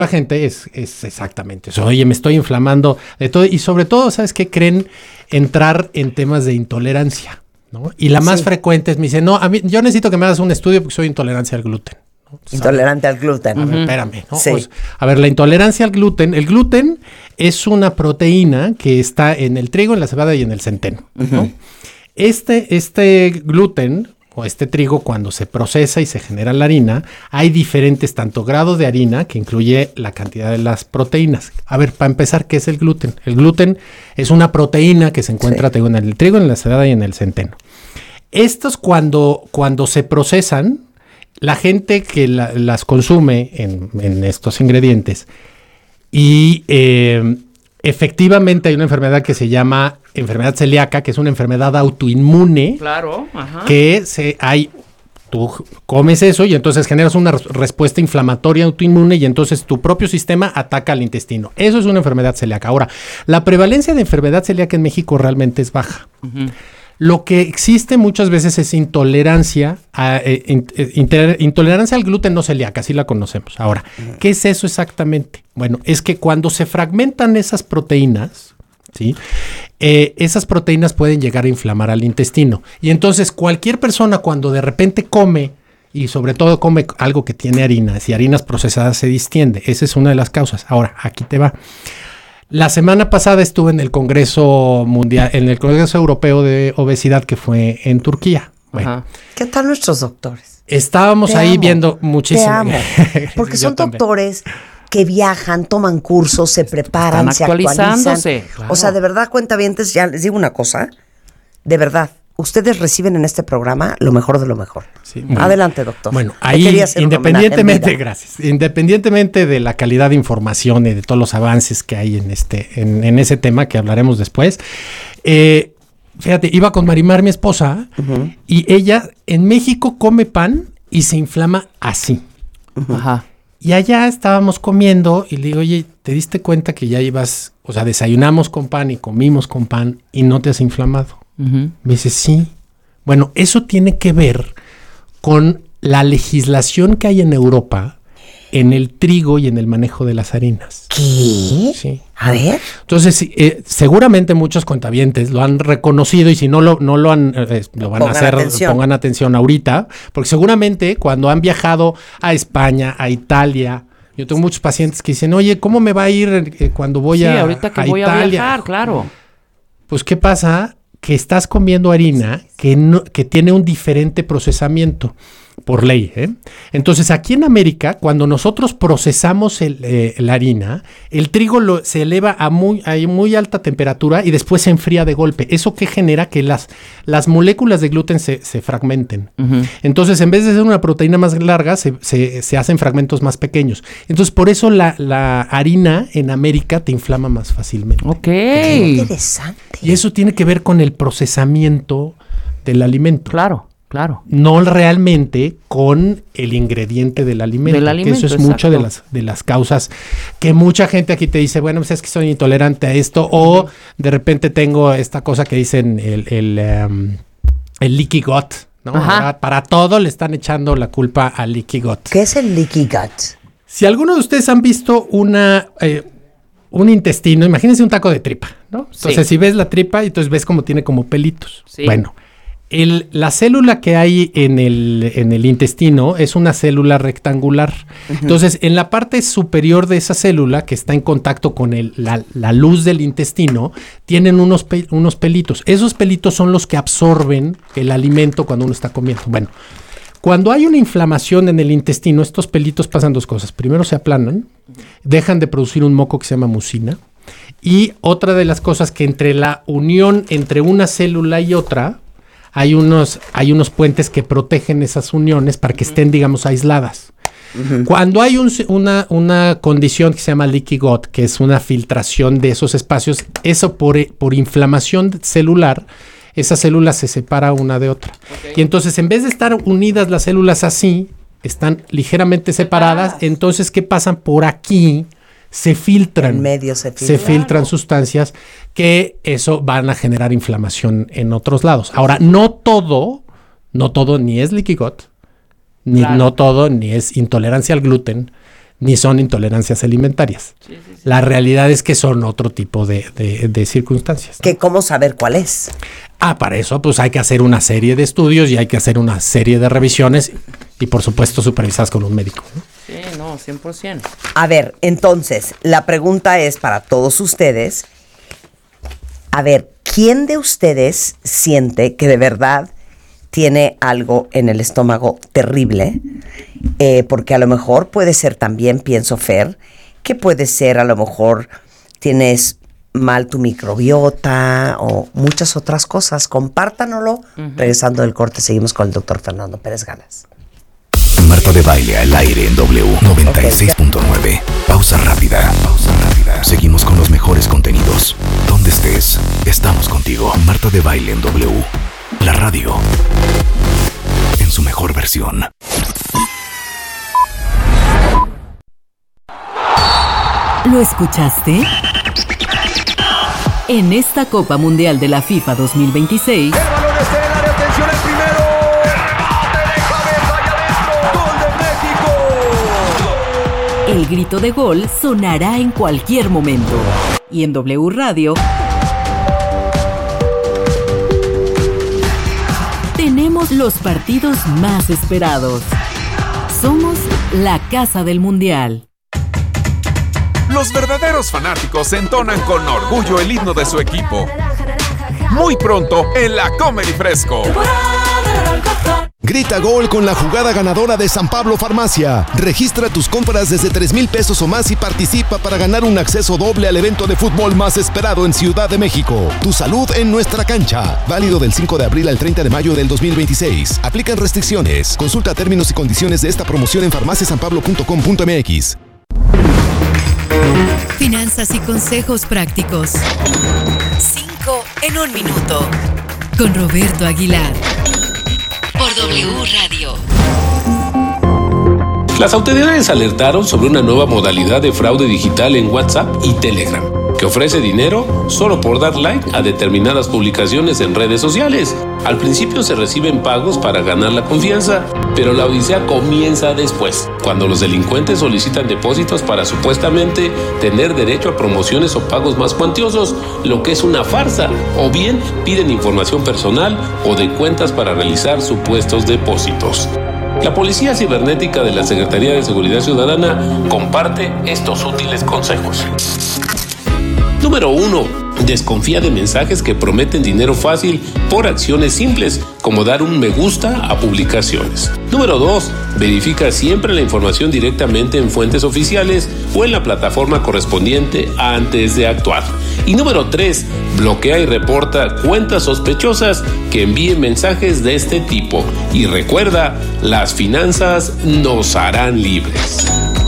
La gente es exactamente eso. Oye, me estoy inflamando de todo. Y sobre todo, ¿sabes qué? Creen entrar en temas de intolerancia, ¿no? Y la más frecuente es, me dicen, no, a mí, yo necesito que me hagas un estudio porque soy intolerancia al gluten. ¿No? Intolerante al gluten. A ver, espérame, ¿no? Sí. Pues, a ver, la intolerancia al gluten. El gluten es una proteína que está en el trigo, en la cebada y en el centeno, ¿no? Este gluten o este trigo, cuando se procesa y se genera la harina, hay diferentes tanto grados de harina, que incluye la cantidad de las proteínas. A ver, para empezar, ¿qué es el gluten? El gluten es una proteína que se encuentra en el trigo, en la cebada y en el centeno. Estos cuando se procesan, la gente que las consume en estos ingredientes y efectivamente hay una enfermedad que se llama enfermedad celíaca, que es una enfermedad autoinmune. Claro, ajá. Que tú comes eso y entonces generas una respuesta inflamatoria autoinmune y entonces tu propio sistema ataca al intestino. Eso es una enfermedad celíaca. Ahora, la prevalencia de enfermedad celíaca en México realmente es baja. Lo que existe muchas veces es intolerancia intolerancia al gluten no celíaca, así la conocemos. Ahora, ¿qué es eso exactamente? Bueno, es que cuando se fragmentan esas proteínas, ¿sí? Esas proteínas pueden llegar a inflamar al intestino. Y entonces cualquier persona cuando de repente come, y sobre todo come algo que tiene harinas y harinas procesadas, se distiende. Esa es una de las causas. Ahora, aquí te va. La semana pasada estuve en el Congreso Mundial, en el Congreso Europeo de Obesidad que fue en Turquía. Bueno, ¿qué tal nuestros doctores? Estábamos ahí viendo muchísimo. Te amo. Porque son doctores que viajan, toman cursos, se preparan, están se actualizándose. actualizan. Claro. O sea, de verdad, cuentavientes, ya les digo una cosa. De verdad, ustedes reciben en este programa lo mejor de lo mejor. Sí, bueno. Adelante, doctor. Bueno, ahí independientemente de la calidad de información y de todos los avances que hay en ese tema que hablaremos después, fíjate, iba con Marimar, mi esposa, y ella en México come pan y se inflama así. Ajá. Y allá estábamos comiendo y le digo, oye, ¿te diste cuenta que ya ibas, o sea, desayunamos con pan y comimos con pan y no te has inflamado? Me dice, sí. Bueno, eso tiene que ver con la legislación que hay en Europa en el trigo y en el manejo de las harinas. ¿Qué? Sí. A ver. Entonces, seguramente muchos cuentavientes lo han reconocido y si no lo han, lo van a hacer, pongan atención ahorita, porque seguramente cuando han viajado a España, a Italia, yo tengo muchos pacientes que dicen, oye, ¿cómo me va a ir cuando voy a ahorita que a voy Italia? a viajar, claro. Pues, ¿qué pasa? Que estás comiendo harina que tiene un diferente procesamiento por ley, ¿eh? Entonces, aquí en América, cuando nosotros procesamos la harina, el trigo se eleva a muy alta temperatura y después se enfría de golpe. ¿Eso qué genera? Que las moléculas de gluten se fragmenten. Entonces, en vez de ser una proteína más larga, se hacen fragmentos más pequeños. Entonces, por eso la harina en América te inflama más fácilmente. Ok. Qué interesante. Y eso tiene que ver con el procesamiento del alimento. Claro. Claro. No realmente con el ingrediente del alimento. Que eso es mucho de las causas que mucha gente aquí te dice, bueno, pues es que soy intolerante a esto, o de repente tengo esta cosa que dicen el leaky gut, ¿no? Para todo le están echando la culpa al leaky gut. ¿Qué es el leaky gut? Si alguno de ustedes han visto un intestino, imagínense un taco de tripa, ¿no? Entonces, si ves la tripa, entonces ves como tiene como pelitos. Sí. Bueno, la célula que hay en el intestino es una célula rectangular. Entonces, en la parte superior de esa célula, que está en contacto con la luz del intestino, tienen unos pelitos. Esos pelitos son los que absorben el alimento cuando uno está comiendo. Bueno, cuando hay una inflamación en el intestino, estos pelitos pasan dos cosas. Primero se aplanan, dejan de producir un moco que se llama mucina. Y otra de las cosas que entre la unión entre una célula y otra, hay unos puentes que protegen esas uniones para que estén, digamos, aisladas. Cuando hay una condición que se llama leaky gut, que es una filtración de esos espacios, eso por inflamación celular, esa célula se separa una de otra. Okay. Y entonces, en vez de estar unidas las células así, están ligeramente separadas. Entonces, ¿qué pasan por aquí? Se filtran. En medio se filtran sustancias que eso van a generar inflamación en otros lados. Ahora, no todo ni es leaky gut, no todo ni es intolerancia al gluten, ni son intolerancias alimentarias. La realidad es que son otro tipo de circunstancias, ¿no? ¿Cómo saber cuál es? Para eso pues hay que hacer una serie de estudios y hay que hacer una serie de revisiones y por supuesto supervisadas con un médico, ¿no? Sí, no, 100%. A ver, entonces, la pregunta es para todos ustedes. A ver, ¿quién de ustedes siente que de verdad tiene algo en el estómago terrible? Porque a lo mejor puede ser también, pienso, Fer, que puede ser a lo mejor tienes mal tu microbiota o muchas otras cosas. Compártanoslo. Regresando del corte, seguimos con el doctor Fernando Pérez Galas. Marta de Baile al aire en W 96.9. Pausa rápida. Seguimos con los mejores contenidos. Donde estés, estamos contigo. Marta de Baile en W. La radio en su mejor versión. ¿Lo escuchaste? En esta Copa Mundial de la FIFA 2026... El balón está en el área, atención al primero. ¡Remate de cabeza y adentro! ¡Gol de México! El grito de gol sonará en cualquier momento. Y en W Radio... tenemos los partidos más esperados. Somos la Casa del Mundial. Los verdaderos fanáticos entonan con orgullo el himno de su equipo. Muy pronto en la Comedy Fresco. Grita gol con la jugada ganadora de San Pablo Farmacia. Registra tus compras desde 3,000 pesos o más y participa para ganar un acceso doble al evento de fútbol más esperado en Ciudad de México. Tu salud en nuestra cancha. Válido del 5 de abril al 30 de mayo del 2026. Aplican restricciones. Consulta términos y condiciones de esta promoción en farmaciasanpablo.com.mx. Finanzas y consejos prácticos. 5 en 1 minuto. Con Roberto Aguilar. Por W Radio. Las autoridades alertaron sobre una nueva modalidad de fraude digital en WhatsApp y Telegram, que ofrece dinero solo por dar like a determinadas publicaciones en redes sociales. Al principio se reciben pagos para ganar la confianza, pero la odisea comienza después, cuando los delincuentes solicitan depósitos para supuestamente tener derecho a promociones o pagos más cuantiosos, lo que es una farsa, o bien piden información personal o de cuentas para realizar supuestos depósitos. La Policía Cibernética de la Secretaría de Seguridad Ciudadana comparte estos útiles consejos. Número 1. Desconfía de mensajes que prometen dinero fácil por acciones simples, como dar un me gusta a publicaciones. Número 2. Verifica siempre la información directamente en fuentes oficiales o en la plataforma correspondiente antes de actuar. Y número 3. Bloquea y reporta cuentas sospechosas que envíen mensajes de este tipo. Y recuerda, las finanzas nos harán libres.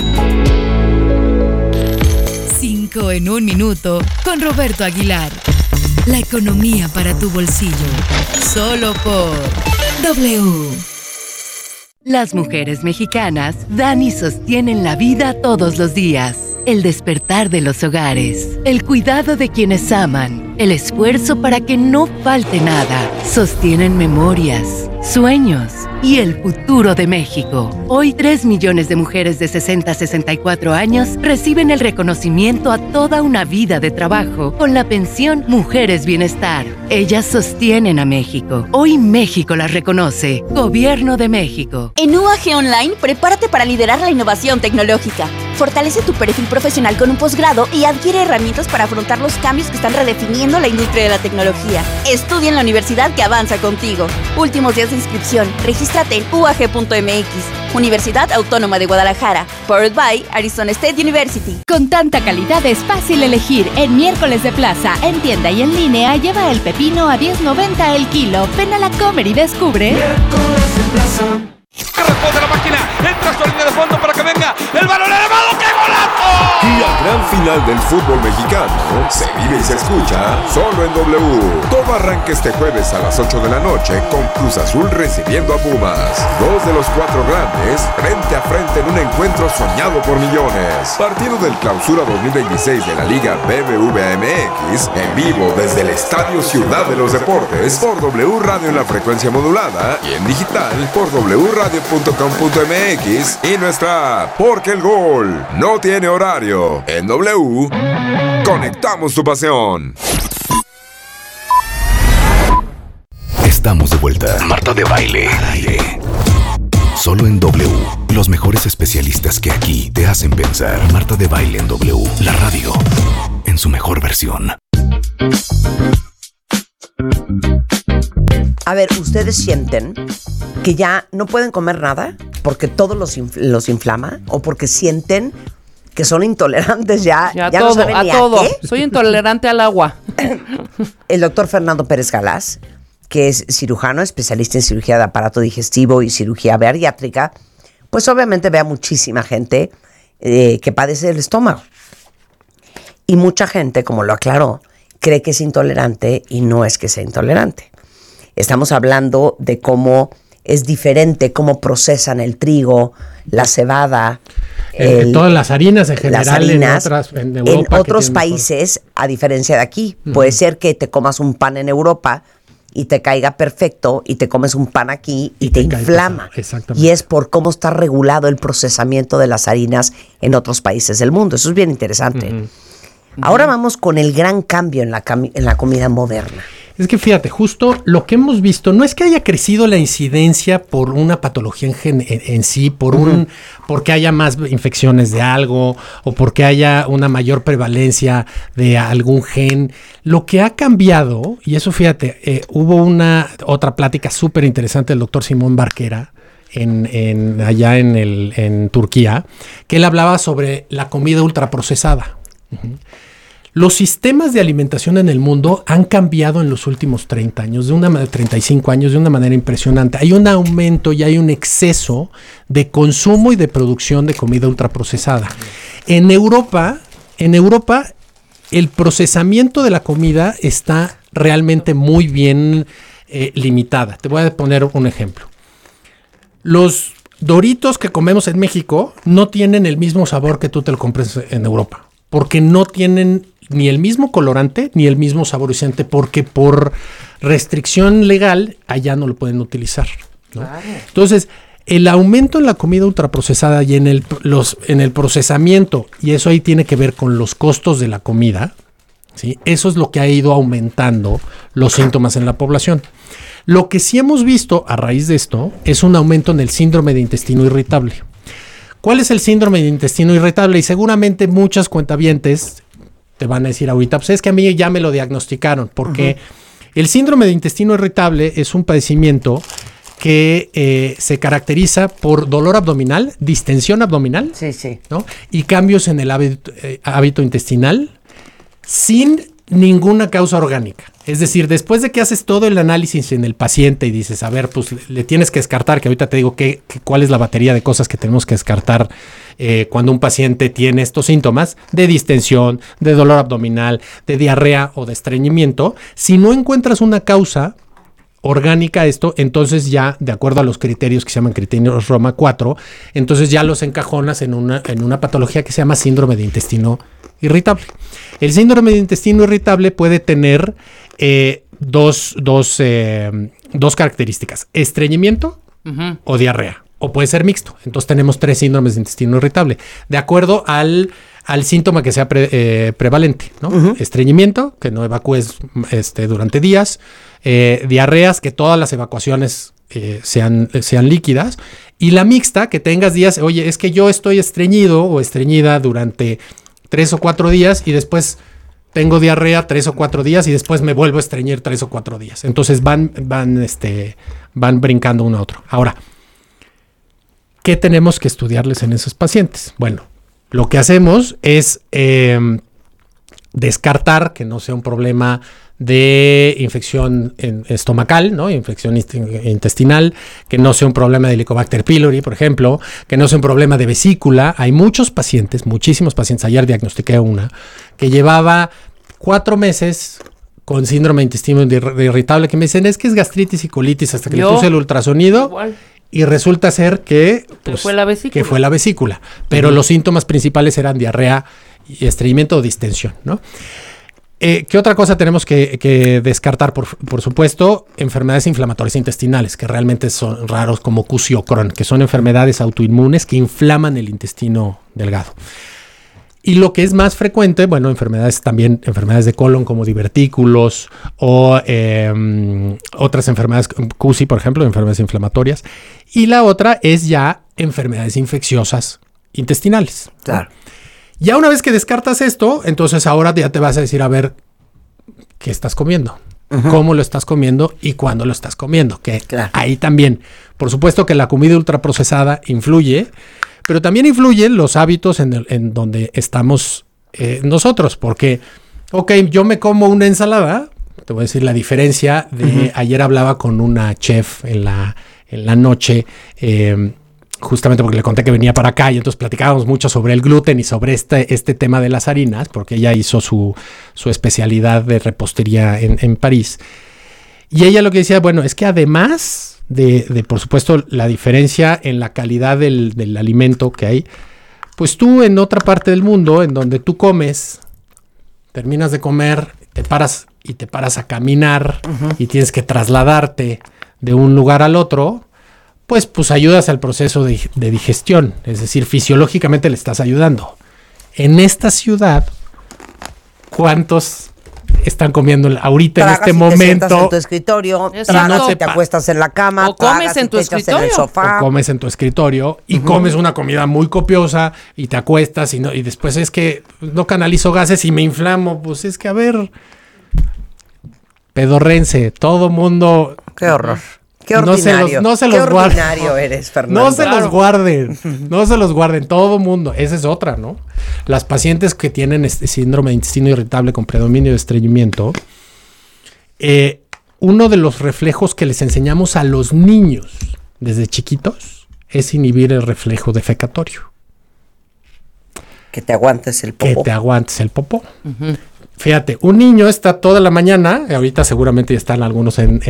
5 en 1 minuto con Roberto Aguilar. La economía para tu bolsillo. Solo por W. Las mujeres mexicanas dan y sostienen la vida todos los días. El despertar de los hogares, el cuidado de quienes aman, el esfuerzo para que no falte nada. Sostienen memorias, sueños y el futuro de México. Hoy 3 millones de mujeres de 60 a 64 años reciben el reconocimiento a toda una vida de trabajo con la pensión Mujeres Bienestar. Ellas sostienen a México. Hoy México las reconoce. Gobierno de México. En UAG Online, prepárate para liderar la innovación tecnológica. Fortalece tu perfil profesional con un posgrado y adquiere herramientas para afrontar los cambios que están redefiniendo la industria de la tecnología. Estudia en la universidad que avanza contigo. Últimos días de inscripción. Regístrate en uag.mx. Universidad Autónoma de Guadalajara. Powered by Arizona State University. Con tanta calidad es fácil elegir. En Miércoles de Plaza, en tienda y en línea, lleva el pepino a $10.90 el kilo. Ven a la Comer y descubre. Miércoles de Plaza. Que responde la máquina. Entra a su línea de fondo para que venga el balón elevado. ¡Qué golazo! La gran final del fútbol mexicano se vive y se escucha solo en W. Todo arranca este jueves a las 8 de la noche con Cruz Azul recibiendo a Pumas. 2 de los 4 grandes frente a frente en un encuentro soñado por millones. Partido del Clausura 2026 de la Liga BBVA MX en vivo desde el Estadio Ciudad de los Deportes por W Radio en la frecuencia modulada y en digital por wradio.com.mx y nuestra app, porque el gol no tiene horario. En W, conectamos tu pasión. Estamos de vuelta. Marta de Baile. Al aire. Solo en W. Los mejores especialistas que aquí te hacen pensar. Marta de Baile en W. La radio. En su mejor versión. A ver, ¿ustedes sienten que ya no pueden comer nada porque todo los inflama? ¿O porque sienten que son intolerantes ya todo, no saben ni a todo. qué? Soy intolerante al agua. El doctor Fernando Pérez Galás, que es cirujano, especialista en cirugía de aparato digestivo y cirugía bariátrica, pues obviamente ve a muchísima gente que padece del estómago. Y mucha gente, como lo aclaró, cree que es intolerante y no es que sea intolerante. Estamos hablando de cómo es diferente, cómo procesan el trigo, la cebada, todas las harinas en general, las harinas, en Europa, en otros países, a diferencia de aquí. Puede ser que te comas un pan en Europa y te caiga perfecto, y te comes un pan aquí y te inflama. Exactamente. Y es por cómo está regulado el procesamiento de las harinas en otros países del mundo. Eso es bien interesante. Ahora vamos con el gran cambio en la comida moderna. Es que fíjate, justo lo que hemos visto no es que haya crecido la incidencia por una patología en sí, porque haya más infecciones de algo o porque haya una mayor prevalencia de algún gen. Lo que ha cambiado, y eso fíjate, hubo otra plática súper interesante del doctor Simón Barquera allá en Turquía, que él hablaba sobre la comida ultraprocesada. Los sistemas de alimentación en el mundo han cambiado en los últimos 30 años, 35 años, de una manera impresionante. Hay un aumento y hay un exceso de consumo y de producción de comida ultraprocesada. En Europa, el procesamiento de la comida está realmente muy bien limitada. Te voy a poner un ejemplo. Los Doritos que comemos en México no tienen el mismo sabor que tú te lo compres en Europa, porque no tienen ni el mismo colorante ni el mismo saborizante, porque por restricción legal allá no lo pueden utilizar, ¿no? Claro. Entonces, el aumento en la comida ultraprocesada y en el procesamiento, y eso ahí tiene que ver con los costos de la comida, ¿sí? Eso es lo que ha ido aumentando los síntomas en la población. Lo que sí hemos visto a raíz de esto es un aumento en el síndrome de intestino irritable. ¿Cuál es el síndrome de intestino irritable? Y seguramente muchas cuentavientes te van a decir ahorita, pues es que a mí ya me lo diagnosticaron, porque el síndrome de intestino irritable es un padecimiento que se caracteriza por dolor abdominal, distensión abdominal, ¿no? Y cambios en el hábito intestinal sin ninguna causa orgánica. Es decir, después de que haces todo el análisis en el paciente y dices, a ver, pues le tienes que descartar, que ahorita te digo cuál es la batería de cosas que tenemos que descartar cuando un paciente tiene estos síntomas de distensión, de dolor abdominal, de diarrea o de estreñimiento. Si no encuentras una causa orgánica a esto, entonces ya, de acuerdo a los criterios que se llaman criterios Roma 4, entonces ya los encajonas en una patología que se llama síndrome de intestino irritable. El síndrome de intestino irritable puede tener dos características: estreñimiento o diarrea, o puede ser mixto. Entonces tenemos 3 síndromes de intestino irritable, de acuerdo al síntoma que sea prevalente, ¿no? Estreñimiento, que no evacúes durante días; diarreas, que todas las evacuaciones sean líquidas; y la mixta, que tengas días, oye, es que yo estoy estreñido o estreñida durante 3 o 4 días y después tengo diarrea 3 o 4 días y después me vuelvo a estreñir 3 o 4 días. Entonces van brincando uno a otro. Ahora, ¿qué tenemos que estudiarles en esos pacientes? Bueno, lo que hacemos es descartar que no sea un problema de infección estomacal, ¿no? Infección intestinal, que no sea un problema de Helicobacter pylori, por ejemplo, que no sea un problema de vesícula. Hay muchos pacientes, muchísimos pacientes, ayer diagnostiqué una, que llevaba 4 meses con síndrome de intestino irritable, que me dicen, es que es gastritis y colitis, hasta que le puse el ultrasonido. Igual. Y resulta ser que, pues, fue la vesícula. Pero los síntomas principales eran diarrea y estreñimiento o distensión, ¿no? ¿Qué otra cosa tenemos que descartar? Por supuesto, enfermedades inflamatorias intestinales, que realmente son raros, como CUSI o Crohn, que son enfermedades autoinmunes que inflaman el intestino delgado. Y lo que es más frecuente, bueno, enfermedades de colon como divertículos o otras enfermedades, CUSI, por ejemplo, enfermedades inflamatorias. Y la otra es ya enfermedades infecciosas intestinales. Claro. Ya una vez que descartas esto, entonces ahora ya te vas a decir, a ver, ¿qué estás comiendo? ¿Cómo lo estás comiendo y cuándo lo estás comiendo? Que ahí también, por supuesto que la comida ultraprocesada influye, pero también influyen los hábitos en donde estamos nosotros, porque, ok, yo me como una ensalada, te voy a decir la diferencia de, ayer hablaba con una chef en la noche, justamente porque le conté que venía para acá y entonces platicábamos mucho sobre el gluten y sobre este tema de las harinas, porque ella hizo su especialidad de repostería en París. Y ella lo que decía, bueno, es que además de por supuesto, la diferencia en la calidad del alimento que hay, pues tú en otra parte del mundo, en donde tú comes, terminas de comer, te paras a caminar y tienes que trasladarte de un lugar al otro, pues ayudas al proceso de digestión, es decir, fisiológicamente le estás ayudando. En esta ciudad, ¿cuántos están comiendo ahorita tragas en este y momento? Te sientas en tu escritorio, tragas y te acuestas en la cama, o comes en tu escritorio, en el sofá. O comes en tu escritorio y comes una comida muy copiosa y te acuestas y después es que no canalizo gases y me inflamo. Pues es que, a ver, pedorrense, todo mundo. Qué horror. Qué ordinario. No se Qué los ordinario guarden. eres, Fernando. No se los guarden. No se los guarden. Todo mundo. Esa es otra, ¿no? Las pacientes que tienen este síndrome de intestino irritable con predominio de estreñimiento, uno de los reflejos que les enseñamos a los niños desde chiquitos es inhibir el reflejo defecatorio. Que te aguantes el popó. Fíjate, un niño está toda la mañana, ahorita seguramente ya están algunos en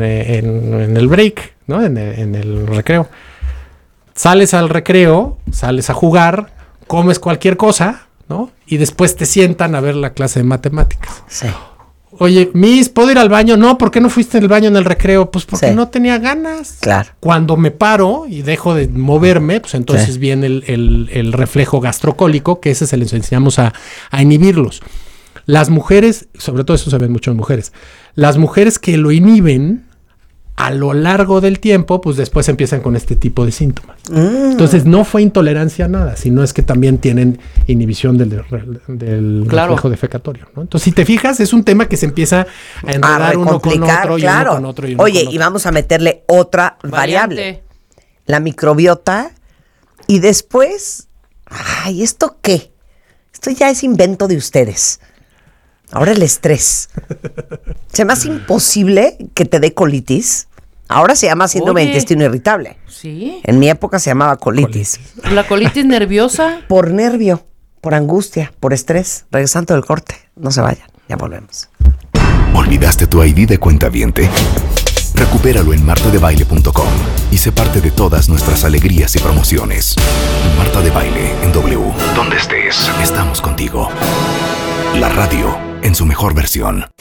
el break, ¿no? En el recreo. Sales al recreo, sales a jugar, comes cualquier cosa, ¿no? Y después te sientan a ver la clase de matemáticas. Sí. Oye, Miss, ¿puedo ir al baño? No, ¿por qué no fuiste al baño en el recreo? Pues porque no tenía ganas. Claro. Cuando me paro y dejo de moverme, pues entonces viene el reflejo gastrocólico, que ese se les enseñamos a inhibirlos. Las mujeres, sobre todo eso se ven mucho en mujeres, las mujeres que lo inhiben a lo largo del tiempo, pues después empiezan con este tipo de síntomas. Entonces no fue intolerancia a nada, sino es que también tienen inhibición del reflejo defecatorio, ¿no? Entonces, si te fijas, es un tema que se empieza a enredar uno con otro y uno con otro y uno con otro. Y vamos a meterle otra variable, la microbiota, y después, ¿esto qué? Esto ya es invento de ustedes. Ahora el estrés. Se me hace imposible que te dé colitis. Ahora se llama síndrome de intestino irritable. Sí. En mi época se llamaba colitis. ¿La colitis nerviosa? Por nervio, por angustia, por estrés. Regresando del corte. No se vayan, ya volvemos. ¿Olvidaste tu ID de cuentaviente? Recupéralo en martadebaile.com y sé parte de todas nuestras alegrías y promociones. Marta de Baile en W. Donde estés, estamos contigo. La radio en su mejor versión.